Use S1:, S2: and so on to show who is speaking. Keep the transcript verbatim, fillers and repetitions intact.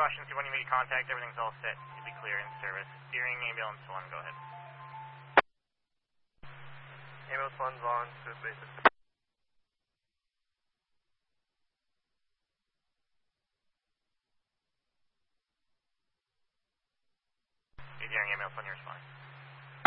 S1: Washington two one, you made contact, everything's all set, you'll be clear in service. Steering ambulance one, go ahead.
S2: Ambulance one's on Swift basis.
S1: Steering ambulance one, you're responding.